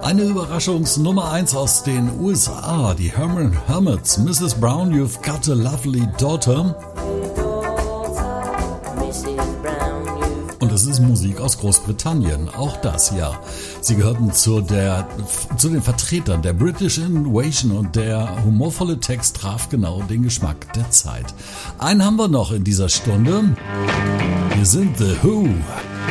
Eine Überraschungsnummer 1 aus den USA, die Herman Hermits, Mrs. Brown, You've Got a Lovely Daughter. Und es ist Musik aus Großbritannien, auch das ja. Sie gehörten zu den Vertretern der British Invasion und der humorvolle Text traf genau den Geschmack der Zeit. Einen haben wir noch in dieser Stunde. Wir sind The Who.